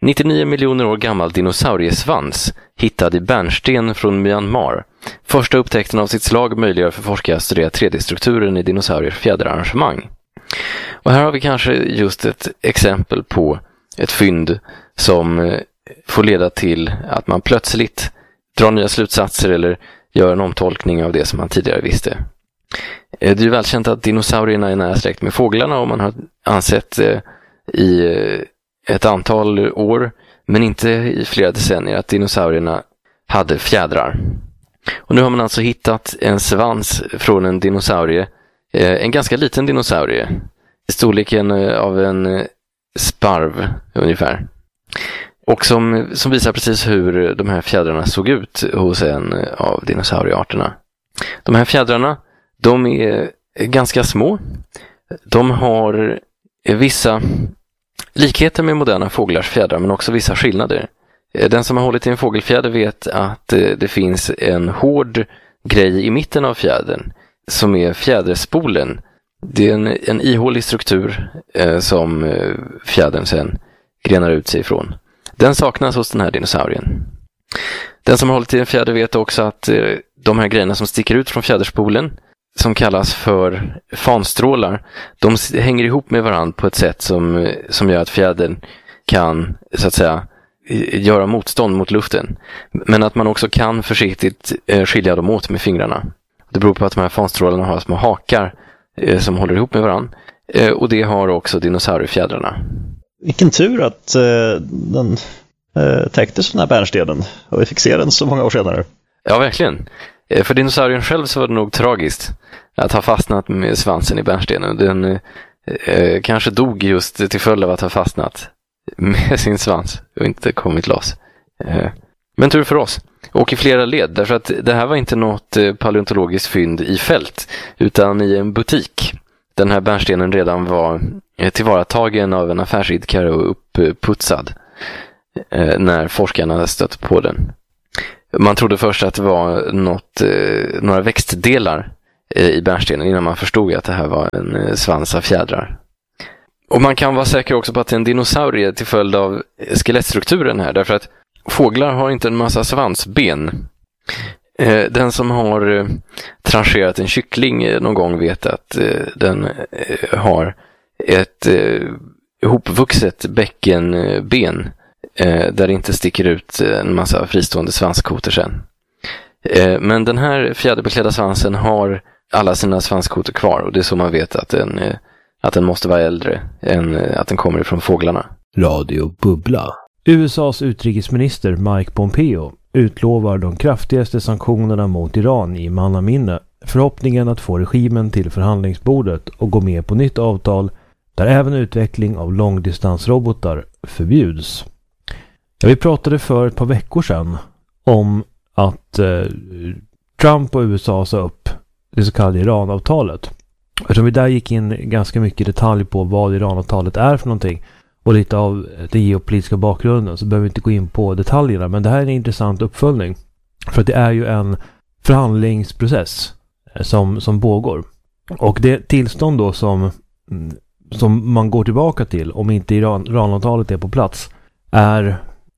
99 miljoner år gammal dinosauriesvans hittad i bärnsten från Myanmar. Första upptäckten av sitt slag möjliggör för forskare att studera 3D-strukturen i dinosauriers fjäderarrangemang. Och här har vi kanske just ett exempel på ett fynd som får leda till att man plötsligt drar nya slutsatser eller gör en omtolkning av det som man tidigare visste. Det är ju välkänt att dinosaurierna är nära släkt med fåglarna och man har ansett i ett antal år, men inte i flera decennier, att dinosaurierna hade fjädrar. Och nu har man alltså hittat en svans från en dinosaurie, en ganska liten dinosaurie, i storleken av en sparv ungefär. Och som visar precis hur de här fjädrarna såg ut hos en av dinosauriearterna. De här fjädrarna, de är ganska små. De har vissa likheter med moderna fåglars fjädrar, men också vissa skillnader. Den som har hållit i en fågelfjäder vet att det finns en hård grej i mitten av fjädern som är fjäderspolen. Det är en ihålig struktur som fjädern sen grenar ut sig ifrån. Den saknas hos den här dinosaurien. Den som har hållit i en fjäder vet också att de här grejerna som sticker ut från fjäderspolen, som kallas för fanstrålar, de hänger ihop med varandra på ett sätt som gör att fjädern kan, så att säga, göra motstånd mot luften. Men att man också kan försiktigt skilja dem åt med fingrarna. Det beror på att de här fanstrålarna har små hakar som håller ihop med varandra. Och det har också dinosauriefjädrarna. Vilken tur att den täcktes den här bärnstenen och vi fick se den så många år senare. Ja, verkligen. För dinosaurien själv så var det nog tragiskt att ha fastnat med svansen i bärnstenen. Den kanske dog just till följd av att ha fastnat med sin svans och inte kommit loss. Men tur för oss. Och i flera led, därför att det här var inte något paleontologiskt fynd i fält, utan i en butik. Den här bärnstenen redan var tillvaratagen av en affärsidkare och uppputsad när forskarna stötte på den. Man trodde först att det var några växtdelar i bärnstenen innan man förstod att det här var en svans av fjädrar. Och man kan vara säker också på att det är en dinosaurie till följd av skelettstrukturen här, därför att fåglar har inte en massa svansben. Den som har trancherat en kyckling någon gång vet att den har ett ihopvuxet bäckenben där det inte sticker ut en massa fristående svanskoter sen. Men den här fjäderbeklädda svansen har alla sina svanskoter kvar, och det är så man vet att den måste vara äldre än att den kommer ifrån fåglarna. Radio Bubbla. USAs utrikesminister Mike Pompeo utlovar de kraftigaste sanktionerna mot Iran i mannaminne. Förhoppningen att få regimen till förhandlingsbordet och gå med på nytt avtal där även utveckling av långdistansrobotar förbjuds. Ja, vi pratade för ett par veckor sedan om att Trump och USA sa upp det så kallade Iran-avtalet. Eftersom vi där gick in ganska mycket detalj på vad Iran-avtalet är för någonting och lite av den geopolitiska bakgrunden, så behöver vi inte gå in på detaljerna. Men det här är en intressant uppföljning. För att det är ju en förhandlingsprocess som pågår. Och det tillstånd då som man går tillbaka till om inte Iran-avtalet är på plats är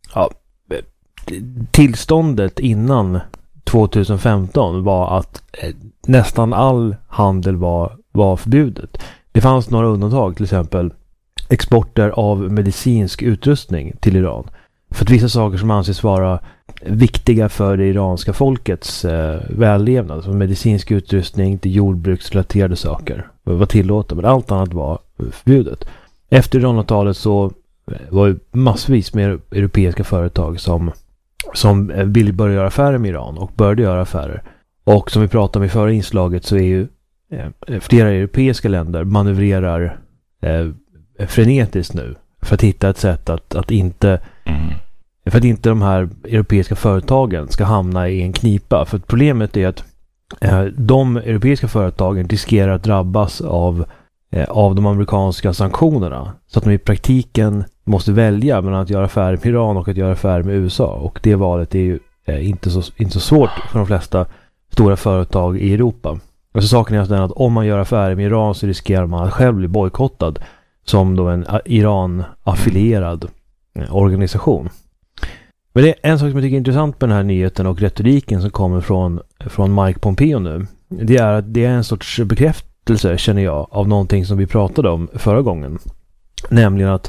tillståndet innan 2015 var att nästan all handel var förbjudet. Det fanns några undantag, till exempel exporter av medicinsk utrustning till Iran. För att vissa saker som anses vara viktiga för det iranska folkets vällevnad, som medicinsk utrustning till jordbruksrelaterade saker, var tillåtet, men allt annat var förbjudet. Efter Iran-avtalet så var det massvis med europeiska företag som ville börja göra affärer med Iran och började göra affärer. Och som vi pratade om i förra inslaget så är ju flera europeiska länder manövrerar frenetiskt nu för att hitta ett sätt att inte för att inte de här europeiska företagen ska hamna i en knipa. För problemet är att de europeiska företagen riskerar att drabbas av de amerikanska sanktionerna, så att de i praktiken måste välja mellan att göra affärer med Iran och att göra affärer med USA. Och det valet är ju inte så svårt för de flesta stora företag i Europa. Och så saken är att om man gör affärer med Iran så riskerar man att själv bli bojkottad som då en Iran-affilierad organisation. Men det är en sak som jag tycker är intressant med den här nyheten och retoriken som kommer från Mike Pompeo nu. Det är att det är en sorts bekräftelse, känner jag, av någonting som vi pratade om förra gången. Nämligen att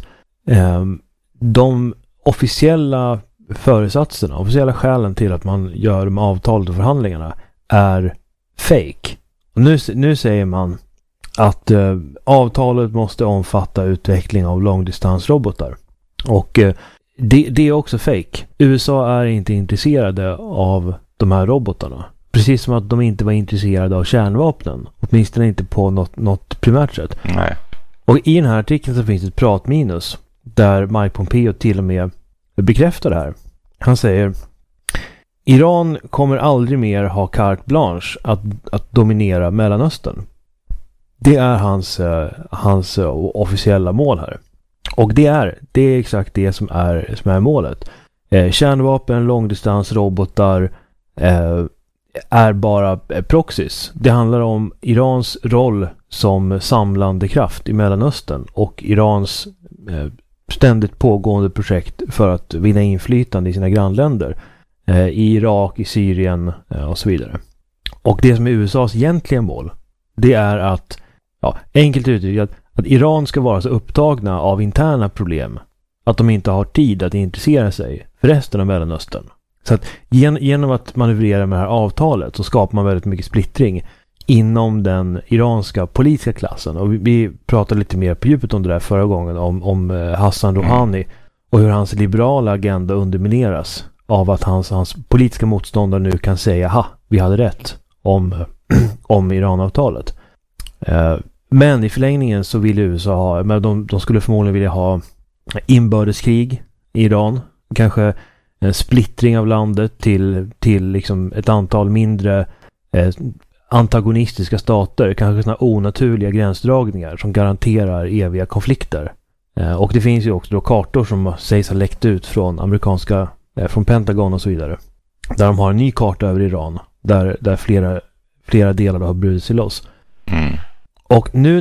de officiella föresatserna, officiella skälen till att man gör de avtalet och förhandlingarna är fake. Och nu säger man att avtalet måste omfatta utveckling av långdistansrobotar. Och det är också fake. USA är inte intresserade av de här robotarna. Precis som att de inte var intresserade av kärnvapnen. Åtminstone inte på något primärt sätt. Nej. Och i den här artikeln så finns ett pratminus där Mike Pompeo till och med bekräftar det här. Han säger: Iran kommer aldrig mer ha carte blanche att dominera Mellanöstern. Det är hans officiella mål här. Och det är exakt det som är målet. Kärnvapen, långdistansrobotar är bara proxys. Det handlar om Irans roll som samlande kraft i Mellanöstern och Irans ständigt pågående projekt för att vinna inflytande i sina grannländer. I Irak, i Syrien och så vidare. Och det som är USAs egentliga mål, det är att, enkelt uttryckt, att Iran ska vara så upptagna av interna problem att de inte har tid att intressera sig för resten av Mellanöstern. Så att genom att manövrera med det här avtalet så skapar man väldigt mycket splittring inom den iranska politiska klassen. Och vi pratade lite mer på djupet om det där förra gången om Hassan Rouhani och hur hans liberala agenda undermineras av att hans politiska motståndare nu kan säga vi hade rätt om Iranavtalet. Men i förlängningen så vill USA ha, men de skulle förmodligen vilja ha inbördeskrig i Iran, kanske en splittring av landet till liksom ett antal mindre antagonistiska stater, kanske såna onaturliga gränsdragningar som garanterar eviga konflikter. Och det finns ju också då kartor som sägs ha läckt ut från från Pentagon och så vidare, där de har en ny karta över Iran där flera delar har brutit sig loss. Och nu